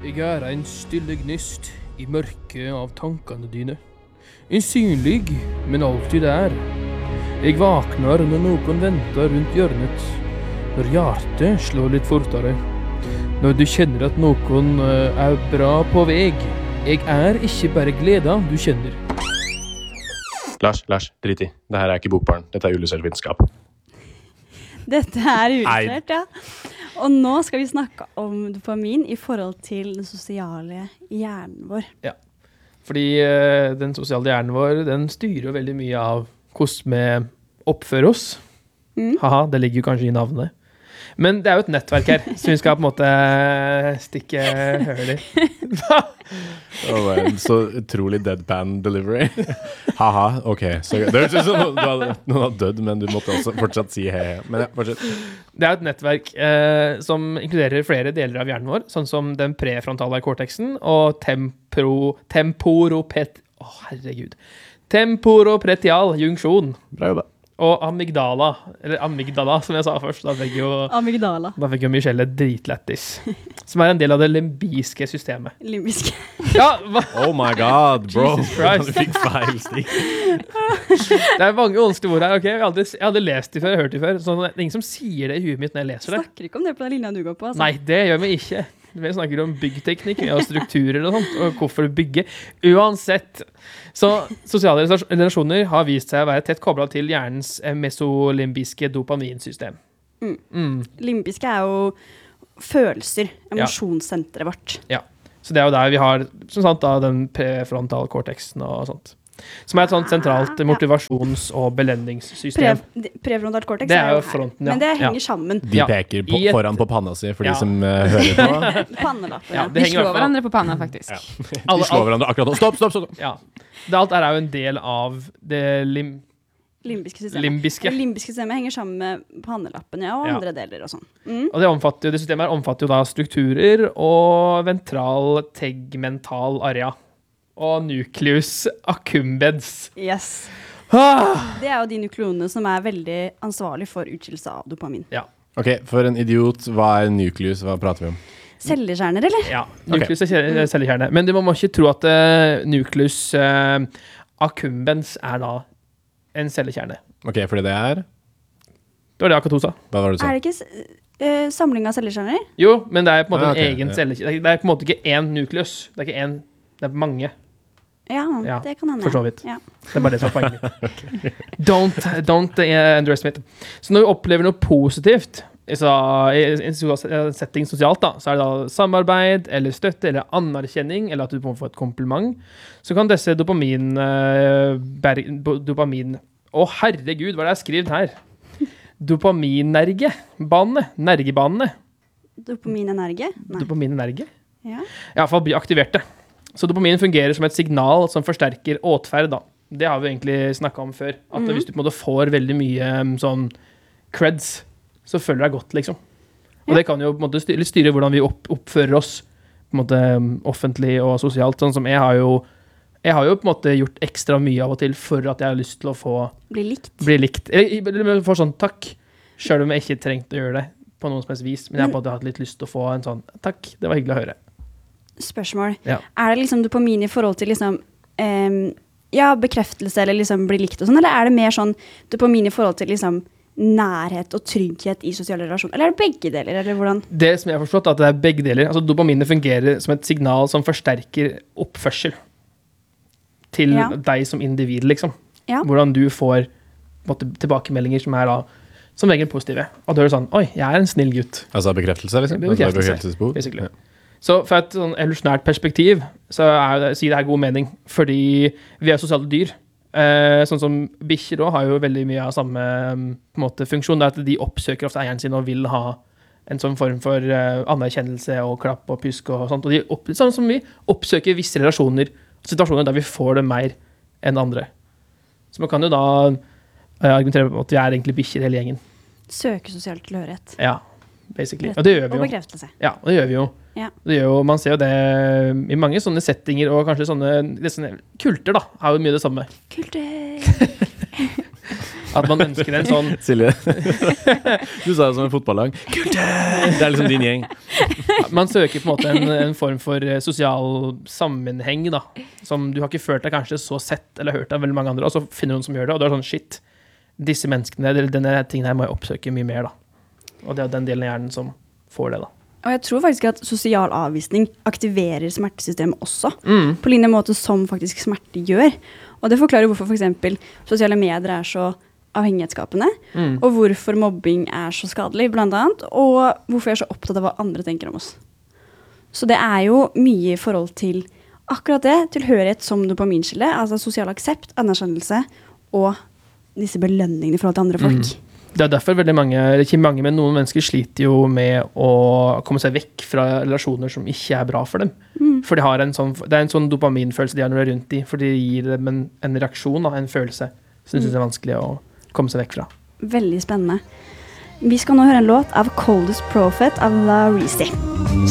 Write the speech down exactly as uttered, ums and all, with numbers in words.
Jeg er en stille gnist i mørket av tankene dine. Usynlig, men alltid der. Jeg vakner når noen venter rundt hjørnet. Når hjertet slår litt fortere. Når du kjenner at noen eh, er bra på vei. Jeg er ikke bare gleda du kjenner. Lars, Lars, drit i. Dette er ikke bokbarn. Dette er illustrert vitenskap. Dette er illustrert, ja. Og nå skal vi snakke om dopamin i forhold til den sosiale hjernen vår. Ja, fordi eh, den sosiale hjernen vår, den styrer jo veldig mye av hvordan vi oppfører oss. Mm. Haha, det ligger jo kanskje i navnet. Men det er jo et nettverk her, så vi skal på en måte stikke høl i. Oh, man, så utrolig deadpan delivery. Haha, ok. Så, det høres ut som noen hadde, noen hadde dødd, men du måtte også fortsatt si hei. Men ja, fortsett. Det er et nettverk eh, som inkluderer flere deler av hjernen vår, sånn som den prefrontale cortexen og tempro, temporopet... Å, oh, herregud. Temporopretial junksjon. Bra jobba. Og amygdala, eller amygdala som jeg sa først, da fikk jo, Amygdala. da fikk jo Michelle dritlettis, som er en del av det limbiske systemet. Limbiske. Ja, hva? Oh my god, bro. Jesus Christ. Du fikk feil stikk. Det er mange vanskelige ord her, ok? Jeg har aldri, jeg har aldri lest det før, hørt det før, så det er ingen som sier det i huet mitt når jeg leser det. Snakker ikke om det på den linja du går på, altså. Nei, det gjør vi ikke. Vi snakker om byggteknikk og strukturer og sånt, og hvorfor bygge. Uansett, så sosiale relasjoner har vist seg å være tett koblet til hjernens mesolimbiske dopaminsystem. Mm. Mm. Limbiske er jo følelser, emosjonssenteret vårt. Ja, så det er jo der vi har, som sant, da, den prefrontal cortexen og sånt. Som er et sånt sentralt motivasjons- og belønningssystem. Pre, prefrontal cortex Det er er jo jo her, fronten, ja. men det henger Ja. sammen. De Ja. peker på, I et- foran på panna si for Ja. de som uh, hører på. Pannelappen, Ja, ja. det De henger i slår hvert fall. hverandre på panna, faktisk. Ja. De Alle- slår hverandre akkurat nå. Stopp, stopp, stopp! Ja. Det alt er jo en del av det lim, Limbiske systemet. limbiske. Det limbiske systemet henger sammen med pannelappen, ja, og Ja. andre deler og sånn. Mm. Og det, omfatter, jo- det systemet her omfatter jo da strukturer og ventral tegmental area. Og nucleus accumbens. Yes. Ah! Det er jo de nukleonene som er veldig ansvarlig for utskillelse av dopamin. Ja. Ok, for en idiot, hva er nucleus? Hva prater vi om? Cellekjerner, eller? Ja, nucleus er kje- cellekjerne. Men det må man ikke tro at uh, nucleus uh, accumbens er da en cellekjerne. Ok, fordi det er... Det var det akkurat hun sa. Hva var det du sa? Er det ikke s- eh, samling av cellekjerner? Jo, men det er på en måte Ah, ok, en egen ja. cellekjerne. Det er på en måte ikke én nucleus. Det er ikke én, det er mange. Ja, Ja, det kan hende. for så vidt. Ja. Det er bare det som er poenget mitt. Don't, don't uh, underestimate. Så når vi opplever noe positivt, så, i en sosial setting sosialt da, så er det da samarbeid, eller støtte, eller anerkjenning, eller at du må få et kompliment, så kan disse dopamin, uh, ber, dopamin, å herregud, hva er det jeg har skrevet her? Dopaminergebane, nergebanene, Dopaminenergi? Nei. dopaminenerge, Ja. i hvert fall blir aktiverte. Så dopamin fungerer som et signal som forsterker åtferd da. Det har vi egentlig snakket om før. At Mhm. hvis du på en måte får veldig mye um, sånn creds, så føler du deg godt, liksom. Og Ja. det kan jo på en måte styre, styre hvordan vi opp, oppfører oss på en måte um, offentlig og sosialt. Sånn som jeg har jo jeg har jo på en måte gjort ekstra mye av og til for at jeg har lyst til å få Blir likt. bli likt. Eller eller få sånn takk, selv om jeg ikke trengte å gjøre det på noen som helst vis. Men jeg har på en måte hatt litt lyst til å få en sånn takk, det var hyggelig å høre. Spørsmål. Ja. Er det liksom dopamin i forhold til liksom em, ja, bekreftelse eller liksom bli likt og sånn, eller er det mer sånn dopamin i forhold til liksom nærhet og trygghet i sosiale relasjoner? Eller er det begge deler, eller hvordan? Det som jeg har forstått, er at det er begge deler. Altså, dopaminet fungerer som et signal som forsterker oppførsel til Ja. deg som individ, liksom. Ja. Hvordan du får på en måte, tilbakemeldinger som er da, som regel positive. Og da er det sånn, oi, jeg er en snill gutt, Altså bekreftelse, liksom? Bekreftelse, Altså, bekreftelsesbehov? basically. Så fra et sånn evolusjonært perspektiv, så er det, sier det her god mening, fordi vi er sosiale dyr. Eh, sånn som bikkjer også har jo veldig mye av samme mm, på en måte, funksjon, det er at de oppsøker ofte eieren sin og vil ha en sånn form for eh, anerkjennelse og klapp og pysk og sånt. Og de opp, sånn som vi oppsøker visse relasjoner, situasjoner der vi får det mer enn andre. Så man kan jo da eh, argumentere på at vi er egentlig bikkjer hele gjengen. Søke sosial tilhørighet. Ja, basically. Og det gjør vi Og jo. bekreftelse. Ja, og det gjør vi jo. Ja. Det gjør jo, man ser jo det i mange sånne settinger, og kanskje sånne, det er sånne kulter da, har jo mye det samme. Kultur. At man ønsker en sånn Silje, du sa det som en fotballag. Kultur! Det er liksom din gjeng. Man søker på en måte en, en form for eh, sosial sammenheng, da. Som du har ikke følt deg kanskje så sett eller hørt av veldig mange andre, og så finner du noen som gjør det, og du er sånn, shit, disse menneskene, eller denne tingen her må jeg oppsøke mye mer, da. Og det er den delen av hjernen som får det, da. Og jeg tror faktisk at sosial avvisning aktiverer smertesystemet også, Mm. på lignende måte som faktisk smerte gjør. Og det forklarer hvorfor for eksempel sosiale medier er så avhengighetsskapende, Mm. og hvorfor mobbing er så skadelig, blant annet, og hvorfor jeg er så opptatt av hva andre tenker om oss. Så det er jo mye i forhold til akkurat det, tilhørighet som dopaminskille, altså sosial aksept, anerkjennelse, og disse belønningene i forhold til andre folk. Mm. Det er derfor veldig mange, eller ikke mange, men noen mennesker sliter jo med å komme seg vekk fra relasjoner som ikke er bra for dem. Mm. For de har en sånn, det er en sånn dopaminfølelse de har når de er rundt de, for de gir dem en, en reaksjon, da, en følelse, som de synes er vanskelig å komme seg vekk fra. Veldig spennende. Vi skal nå høre en låt av Coldest Prophet av La Reese.